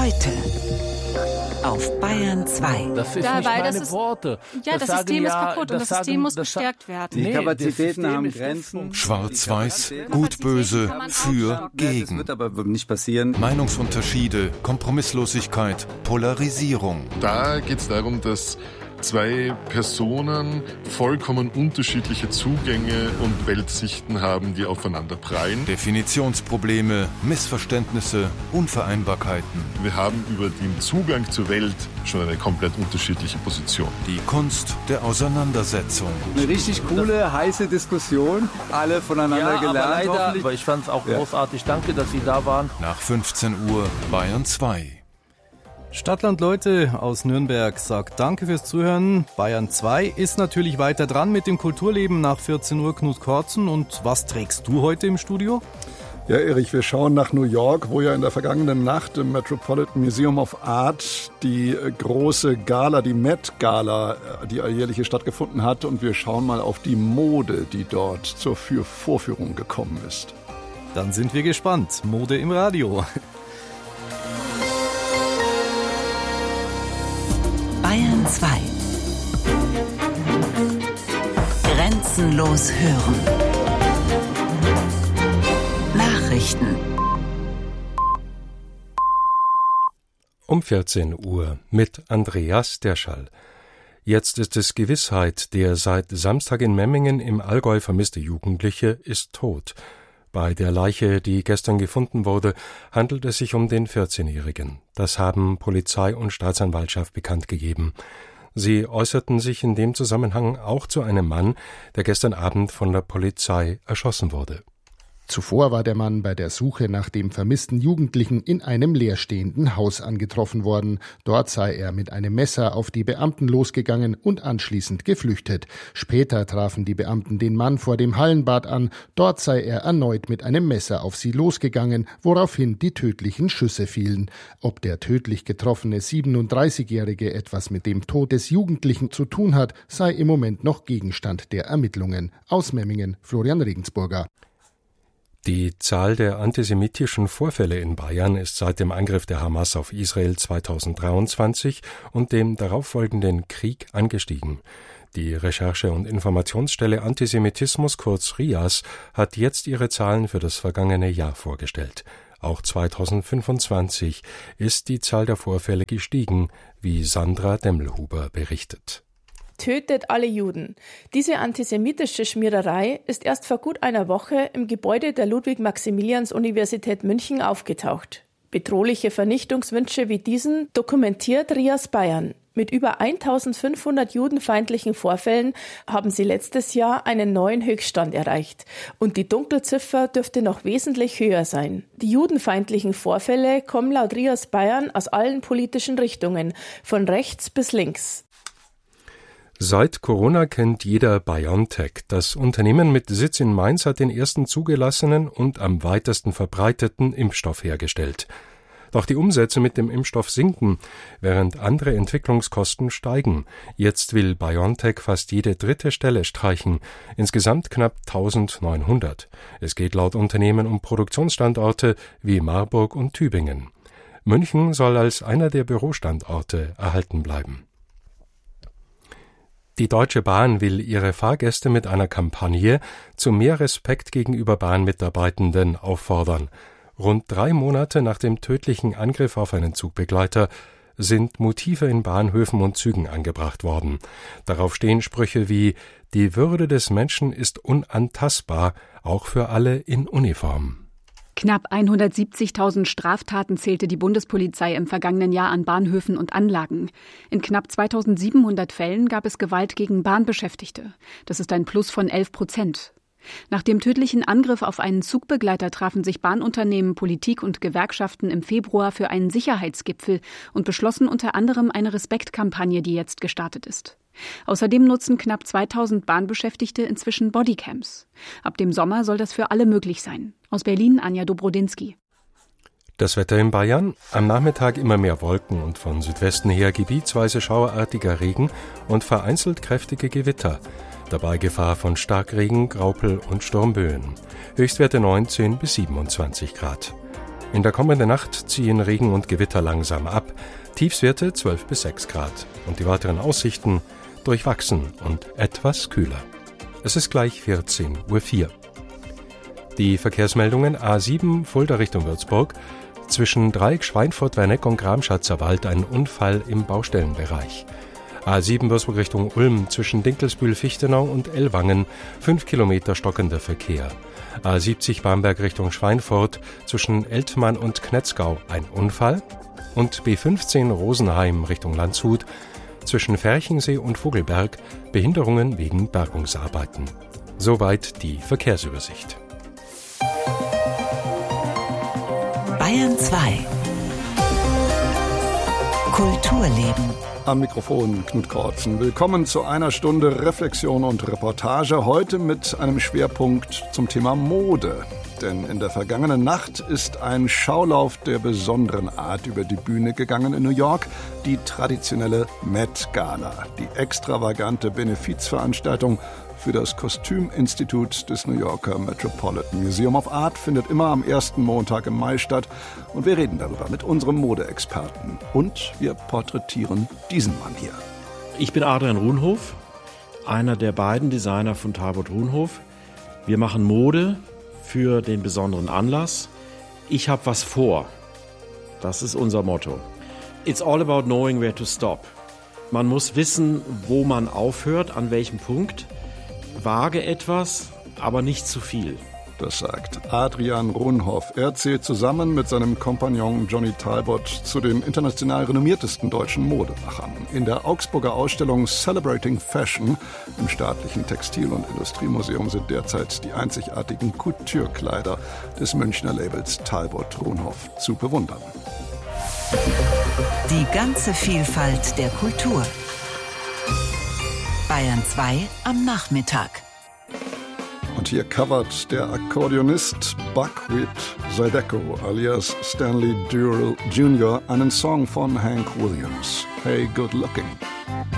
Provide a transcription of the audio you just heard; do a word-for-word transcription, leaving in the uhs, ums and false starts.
Heute auf Bayern zwei. Das ist Dabei, nicht meine das ist, Worte. Ja, das, das System ja, ist kaputt und das sagen, System muss das gestärkt werden. Die nee, Kapazitäten haben Grenzen. Schwarz-Weiß, gut, böse, für, gegen. Das wird aber nicht passieren. Meinungsunterschiede, Kompromisslosigkeit, Polarisierung. Da geht es darum, dass zwei Personen vollkommen unterschiedliche Zugänge und Weltsichten haben, die aufeinander prallen. Definitionsprobleme, Missverständnisse, Unvereinbarkeiten. Wir haben über den Zugang zur Welt schon eine komplett unterschiedliche Position. Die Kunst der Auseinandersetzung. Eine richtig coole, heiße Diskussion. Alle voneinander ja, gelernt. Aber leider, hoffentlich. aber ich fand es auch Ja. großartig. Danke, dass Sie da waren. Nach fünfzehn Uhr Bayern zwei. Stadtland Leute aus Nürnberg sagt Danke fürs Zuhören. Bayern zwei ist natürlich weiter dran mit dem Kulturleben nach vierzehn Uhr. Knut Korzen. Und was trägst du heute im Studio? Ja, Erich, wir schauen nach New York, wo ja in der vergangenen Nacht im Metropolitan Museum of Art die große Gala, die Met Gala, die alljährliche stattgefunden hat. Und wir schauen mal auf die Mode, die dort zur Vorführung gekommen ist. Dann sind wir gespannt. Mode im Radio. Bayern zwei. Grenzenlos hören. Nachrichten. Um vierzehn Uhr mit Andreas Derschall. Jetzt ist es Gewissheit, der seit Samstag in Memmingen im Allgäu vermisste Jugendliche ist tot. Bei der Leiche, die gestern gefunden wurde, handelt es sich um den vierzehnjährigen. Das haben Polizei und Staatsanwaltschaft bekannt gegeben. Sie äußerten sich in dem Zusammenhang auch zu einem Mann, der gestern Abend von der Polizei erschossen wurde. Zuvor war der Mann bei der Suche nach dem vermissten Jugendlichen in einem leerstehenden Haus angetroffen worden. Dort sei er mit einem Messer auf die Beamten losgegangen und anschließend geflüchtet. Später trafen die Beamten den Mann vor dem Hallenbad an. Dort sei er erneut mit einem Messer auf sie losgegangen, woraufhin die tödlichen Schüsse fielen. Ob der tödlich getroffene siebenunddreißigjährige etwas mit dem Tod des Jugendlichen zu tun hat, sei im Moment noch Gegenstand der Ermittlungen. Aus Memmingen, Florian Regensburger. Die Zahl der antisemitischen Vorfälle in Bayern ist seit dem Angriff der Hamas auf Israel zweitausenddreiundzwanzig und dem darauffolgenden Krieg angestiegen. Die Recherche- und Informationsstelle Antisemitismus, kurz RIAS, hat jetzt ihre Zahlen für das vergangene Jahr vorgestellt. Auch zweitausendfünfundzwanzig ist die Zahl der Vorfälle gestiegen, wie Sandra Demmelhuber berichtet. Tötet alle Juden. Diese antisemitische Schmiererei ist erst vor gut einer Woche im Gebäude der Ludwig-Maximilians-Universität München aufgetaucht. Bedrohliche Vernichtungswünsche wie diesen dokumentiert RIAS Bayern. Mit über eintausendfünfhundert judenfeindlichen Vorfällen haben sie letztes Jahr einen neuen Höchststand erreicht. Und die Dunkelziffer dürfte noch wesentlich höher sein. Die judenfeindlichen Vorfälle kommen laut RIAS Bayern aus allen politischen Richtungen, von rechts bis links. Seit Corona kennt jeder BioNTech. Das Unternehmen mit Sitz in Mainz hat den ersten zugelassenen und am weitesten verbreiteten Impfstoff hergestellt. Doch die Umsätze mit dem Impfstoff sinken, während andere Entwicklungskosten steigen. Jetzt will BioNTech fast jede dritte Stelle streichen, insgesamt knapp eintausendneunhundert. Es geht laut Unternehmen um Produktionsstandorte wie Marburg und Tübingen. München soll als einer der Bürostandorte erhalten bleiben. Die Deutsche Bahn will ihre Fahrgäste mit einer Kampagne zu mehr Respekt gegenüber Bahnmitarbeitenden auffordern. Rund drei Monate nach dem tödlichen Angriff auf einen Zugbegleiter sind Motive in Bahnhöfen und Zügen angebracht worden. Darauf stehen Sprüche wie »Die Würde des Menschen ist unantastbar, auch für alle in Uniform«. Knapp hundertsiebzigtausend Straftaten zählte die Bundespolizei im vergangenen Jahr an Bahnhöfen und Anlagen. In knapp zweitausendsiebenhundert Fällen gab es Gewalt gegen Bahnbeschäftigte. Das ist ein Plus von elf Prozent. Nach dem tödlichen Angriff auf einen Zugbegleiter trafen sich Bahnunternehmen, Politik und Gewerkschaften im Februar für einen Sicherheitsgipfel und beschlossen unter anderem eine Respektkampagne, die jetzt gestartet ist. Außerdem nutzen knapp zweitausend Bahnbeschäftigte inzwischen Bodycams. Ab dem Sommer soll das für alle möglich sein. Aus Berlin Anja Dobrodinsky. Das Wetter in Bayern, am Nachmittag immer mehr Wolken und von Südwesten her gebietsweise schauerartiger Regen und vereinzelt kräftige Gewitter. Dabei Gefahr von Starkregen, Graupel und Sturmböen. Höchstwerte neunzehn bis siebenundzwanzig Grad. In der kommenden Nacht ziehen Regen und Gewitter langsam ab. Tiefstwerte zwölf bis sechs Grad. Und die weiteren Aussichten durchwachsen und etwas kühler. Es ist gleich vierzehn Uhr vier. Die Verkehrsmeldungen: A sieben Fulda Richtung Würzburg. Zwischen Dreieck Schweinfurt-Werneck und Gramschatzer Wald ein Unfall im Baustellenbereich. A sieben Würzburg Richtung Ulm zwischen Dinkelsbühl-Fichtenau und Ellwangen fünf Kilometer stockender Verkehr. A siebzig Bamberg Richtung Schweinfurt zwischen Eltmann und Knetzgau ein Unfall. Und B fünfzehn Rosenheim Richtung Landshut zwischen Ferchingsee und Vogelberg Behinderungen wegen Bergungsarbeiten. Soweit die Verkehrsübersicht. Bayern zwei. Kulturleben. Am Mikrofon Knut Kortzen. Willkommen zu einer Stunde Reflexion und Reportage. Heute mit einem Schwerpunkt zum Thema Mode. Denn in der vergangenen Nacht ist ein Schaulauf der besonderen Art über die Bühne gegangen in New York. Die traditionelle Met Gala. Die extravagante Benefizveranstaltung für das Kostüminstitut des New Yorker Metropolitan Museum of Art findet immer am ersten Montag im Mai statt. Und wir reden darüber mit unserem Modeexperten. Und wir porträtieren diesen Mann hier. Ich bin Adrian Runhof, einer der beiden Designer von Talbot Runhof. Wir machen Mode für den besonderen Anlass. Ich habe was vor. Das ist unser Motto. It's all about knowing where to stop. Man muss wissen, wo man aufhört, an welchem Punkt. Wage etwas, aber nicht zu viel. Das sagt Adrian Runhof. Er zählt zusammen mit seinem Kompagnon Johnny Talbot zu den international renommiertesten deutschen Modemachern. In der Augsburger Ausstellung Celebrating Fashion im staatlichen Textil- und Industriemuseum sind derzeit die einzigartigen Couture-Kleider des Münchner Labels Talbot Runhof zu bewundern. Die ganze Vielfalt der Kultur. Bayern zwei am Nachmittag. Und hier covert der Akkordeonist Buckwheat Zydeco alias Stanley Durrell Junior einen Song von Hank Williams. Hey, good looking.